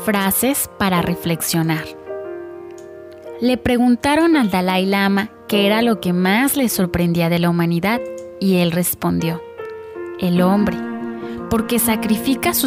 Frases para reflexionar. Le preguntaron al Dalai Lama qué era lo que más le sorprendía de la humanidad y él respondió: el hombre, porque sacrifica sus